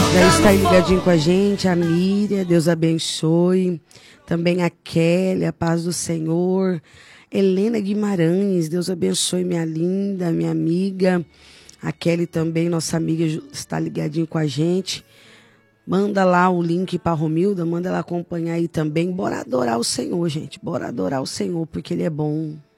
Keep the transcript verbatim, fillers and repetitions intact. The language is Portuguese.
Já está aí ligadinho com a gente, a Miriam, Deus abençoe. Também a Kelly, a paz do Senhor. Helena Guimarães, Deus abençoe, minha linda, minha amiga. A Kelly também, nossa amiga, está ligadinho com a gente. Manda lá o link para a Romilda, manda ela acompanhar aí também. Bora adorar o Senhor, gente. Bora adorar o Senhor, porque Ele é bom.